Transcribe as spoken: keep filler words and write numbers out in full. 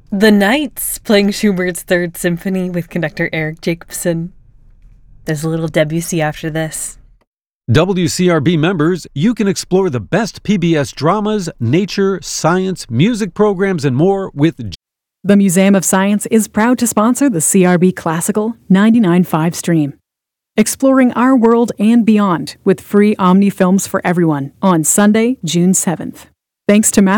The Knights, playing Schubert's Third Symphony with conductor Eric Jacobson. There's a little Debussy after this. W C R B members, you can explore the best P B S dramas, nature, science, music programs, and more with The Museum of Science is proud to sponsor the C R B Classical ninety-nine point five stream. Exploring our world and beyond with free Omni films for everyone on Sunday, June seventh. Thanks to